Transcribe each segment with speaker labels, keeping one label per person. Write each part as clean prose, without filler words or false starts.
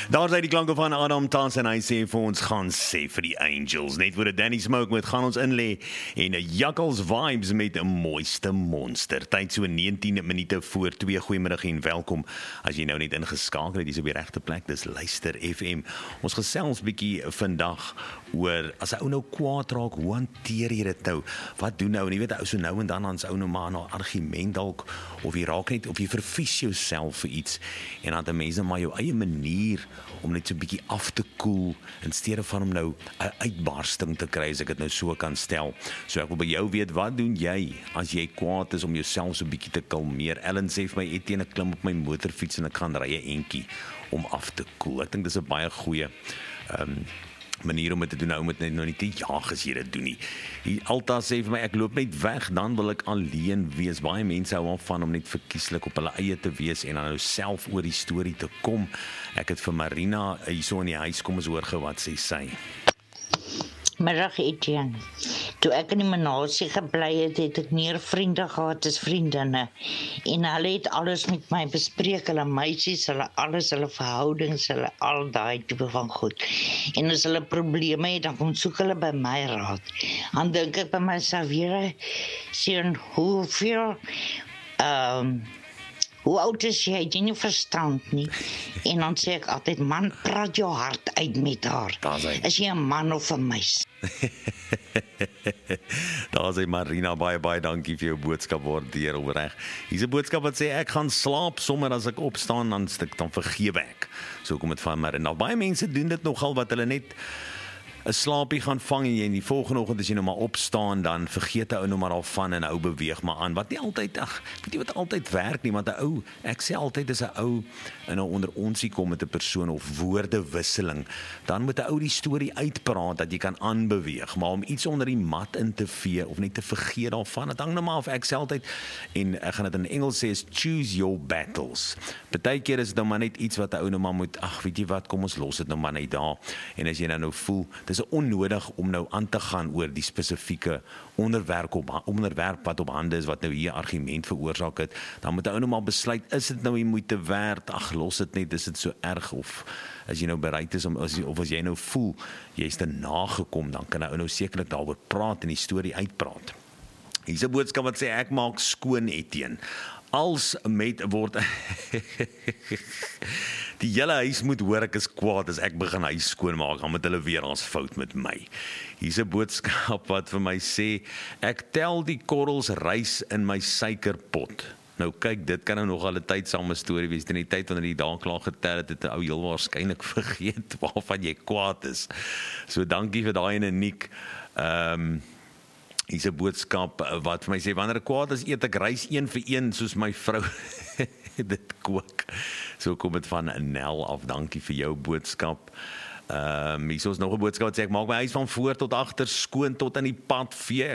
Speaker 1: Daar is die klanke van Adam Tans en hy sê vir ons gaan sê vir die Angels. Net voor die Danny Smoke met gaan ons inlê en 'n Jackals Vibes met 'n mooiste monster. Tyd so 19 minute voor 2. Goeiemiddag en welkom. As jy nou net ingeskakel het, dis op die regte plek. Dis Luister FM. Ons gesels bietjie vandag oor as 'n ou nou kwaad raak, hoe hanteer jy dit nou? Wat doen nou? En jy weet, ou so nou en dan ons ou nou maar 'n argument dalk of jy raak net of jy verfies jouself vir iets en dan 'n mense maar jou eie manier om net so 'n bietjie af te koel in steede van om nou 'n uitbarsting te kry, as ek dit nou so kan stel. So ek wil by jou weet, wat doen jy as jy kwaad is om jouself so 'n bietjie te kalmeer? Ellen sê vir my, Etienne, ek klim op my motorfiets en ek gaan ry 'n entjie om af te koel. Ek dink dis 'n baie goeie manier om dit te doen. Nou moet net nou nie te jaag as jy dit doen nie. Die Alta sê vir my, ek loop net weg, dan wil ek alleen wees. Baie mense hou van om net verkieslik op hulle eie te wees en dan nou self oor die storie te kom. Ek het vir Marina hierso in die huis kom eens hoor wat sy.
Speaker 2: Middag Etienne. Toe ek in die menasie gebly het, het ek meer vriende gehad as vriendinne. En hulle het alles met my bespreek, hulle meisies, hulle alles, hulle verhoudings, hulle al daai tipe van goed. En as hulle probleme het, dan kom soek hulle by my raad. Dan dink ek by myself, sien hoeveel hoe oud is jy? Het jy nie verstand nie? En dan sê ek altyd, man, praat jou hart uit met haar. Is jy 'n man of 'n meis?
Speaker 1: Daar sê Marina, baie dankie vir jou boodskap, waardeer opreg. Hier's 'n boodskap wat sê, ek gaan slaap sommer as ek opstaan, dan vergewe ek. So kom dit van Marina. Baie mense doen dit nogal, wat hulle net 'n slaapie gaan vang en jy in die volgende oggend as jy nou maar opstaan, dan vergeet 'n ou nou maar al van en 'n ou beweeg maar aan. Wat nie altyd, weet jy wat altyd werk nie, want 'n ou, ek sê altyd as 'n ou in 'n onder onsie kom met 'n persoon of woordewisseling, dan moet 'n ou die storie uitpraat dat jy kan aanbeweeg, maar om iets onder die mat in te vee of net te vergeet daarvan, dit hang nou maar af. Ek sê altyd, en ek gaan dit in Engels sê, is choose your battles. Partykeer is dit nou maar net iets wat 'n ou nou maar moet, weet jy wat, kom ons los dit nou maar net daar. En as jy nou voel, dis onnodig om nou aan te gaan oor die spesifieke onderwerp wat op hande is, wat nou hier argument veroorsaak het, dan moet 'n ou nou maar besluit, is dit nou die moeite werd? Los dit net, is dit so erg? Of as jy nou bereid is om, of as jy nou voel jy's te nagekom, dan kan 'n ou nou sekerlik daaroor praat en die storie uitpraat. Hier's 'n boodskap wat sê, ek maak skoon, Etienne. Als met word die hele huis moet hoor ek is kwaad as ek begin huis skoonmaak, dan moet hulle weer ons fout met my. Hier's 'n boodskap wat vir my sê, ek tel die korrels rys in my suikerpot. Nou kyk, dit kan nou nogal 'n tydsame storie wees. In die tyd wanneer jy daar klaar getel het, 'n ou heel waarskynlik vergeet waarvan jy kwaad is. So dankie vir daai en Nick. Hier's 'n boodskap wat vir my sê, wanneer ek kwaad is, eet ek rys 1 vir 1 soos my vrou dit kook. So kom dit van Nel af. Dankie vir jou boodskap. Hier is nog 'n boodskap wat sê, ek maak my huis van voor tot agter skoon tot in die pad vee.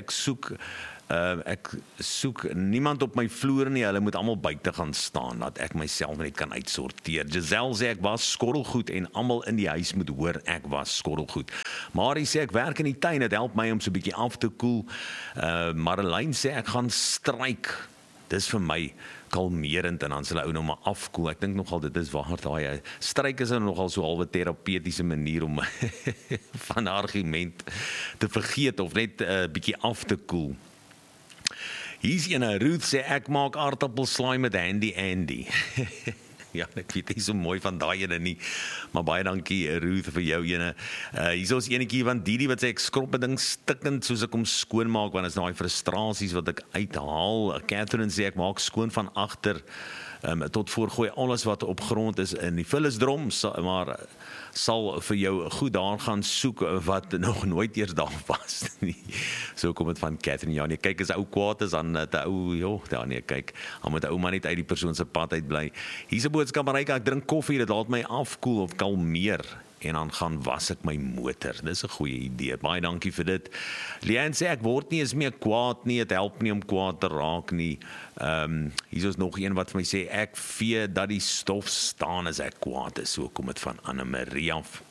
Speaker 1: Ek soek niemand op my vloer nie, hulle moet almal buite gaan staan, dat ek myself net kan uitsorteer. Giselle sê, ek was skottelgoed en almal in die huis moet hoor, ek was skottelgoed. Marie sê, ek werk in die tuin, dit help my om so 'n bietjie af te koel. Marlene sê, ek gaan stryk. Dis vir my kalmerend en dan sal 'n ou nou maar afkoel. Ek dink nogal dit is waar daai stryk is nogal so 'n halwe terapeutiese manier om van argument te vergeet of net 'n bietjie af te koel. Hier's ene, Ruth sê, ek maak aardappelslaai met Handy Andy. Ja, ek weet nie so mooi van daai ene nie, maar baie dankie Ruth vir jou ene. Hier is enetjie van Didi wat sê, ek skrob 'n ding stikkend soos ek hom skoonmaak, want is daai frustrasies wat ek uithaal. Catherine sê, ek maak skoon van agter tot voorgooi alles wat op grond is in die vullisdrom, maar sal vir jou goed daar gaan soek wat nog nooit eers daar was nie. So kom dit van Catherine. Ja nee, kyk, as 'n ou kwaad is, dan 'n ou, kyk, dan moet 'n ou maar net uit die persoon se pad uit bly. Hier's 'n boodskap, Marika, ek drink koffie, dit laat my afkoel of kalmeer. En dan gaan was ek my motor. Dis 'n goeie idee. Baie dankie vir dit. Leanne sê, ek word nie eens meer kwaad nie, dit help nie om kwaad te raak nie. Hier is nog een wat vir my sê, ek vee dat die stof staan as ek kwaad is. So kom dit van Anne Marie af.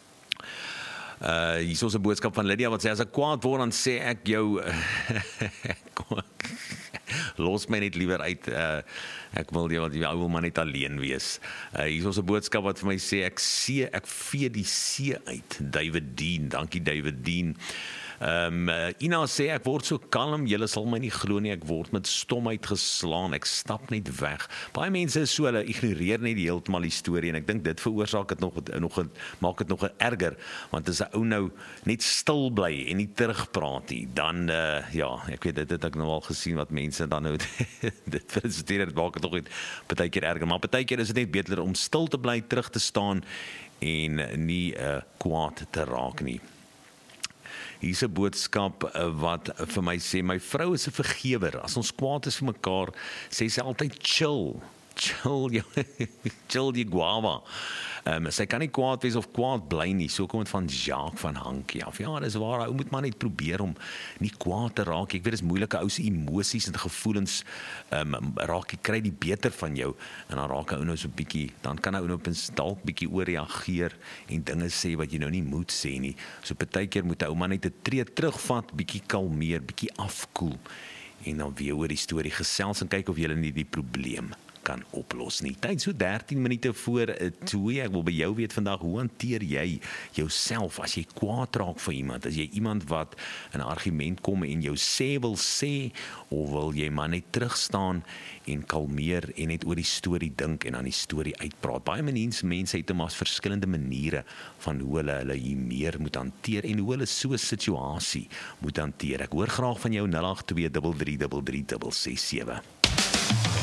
Speaker 1: Hier is 'n boodskap van Lydia wat sê, as ek kwaad word, dan sê ek jou los my net liewer uit, ek wil die ou wil maar net alleen wees. Hier is ons 'n boodskap wat vir my sê, ek vee die see uit, David Dean, dankie David Dean. Ina sê, ek word so kalm, julle sal my nie glo nie, ek word met stomheid geslaan, ek stap net weg. Baie mense is so, hulle ignoreer net heeltemal die storie, en ek dink dit veroorsaak dit maak dit nog erger, want as 'n ou nou net stil bly en nie terugpraat nie, dan, ek weet, dit het ek nou al gesien, wat mense dan nou, dit frustreer, dit maak dit nog net partykeer erger, maar partykeer is dit net beter om stil te bly, terug te staan, en nie kwaad te raak nie. Hier is 'n boodskap wat vir my sê, my vrou is 'n vergewer. As ons kwaad is vir mekaar, sê sy altyd chill die guava. Sy kan nie kwaad wees of kwaad bly nie, so kom dit van Jacques van Hankie af. Ja, dis waar, ou moet maar net probeer om nie kwaad te raak. Ek weet, dis moeilike, ou se emosies en gevoelens kry die beter van jou, en dan raak 'n ou nou so bietjie, dan kan 'n ou nou dalk bietjie ooreageer en dinge sê wat jy nou nie moet sê nie. So partykeer moet 'n ou maar net 'n tree terugvat, bietjie kalmeer, bietjie afkoel, en dan weer oor die storie gesels en kyk of jy nie die probleem kan oplos nie. Tyd so 13 minute voor 2. Ek wil by jou weet vandag, hoe hanteer jy jouself as jy kwaad raak vir iemand? As jy iemand wat in 'n argument kom en jou wil sê, of wil jy maar net terugstaan en kalmeer en net oor die storie dink en aan die storie uitpraat? Baie mense het maar verskillende maniere van hoe hulle hier meer moet hanteer en hoe hulle so 'n situasie moet hanteer. Ek hoor graag van jou 082 33 337.